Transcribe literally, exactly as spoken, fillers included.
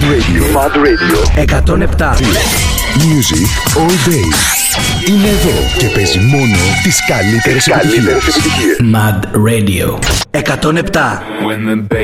Radio. Mad Radio. εκατόν επτά. Music all day. Είναι εδώ και παίζει μόνο τις καλύτερες επιτυχίες. Mad Radio. εκατόν επτά.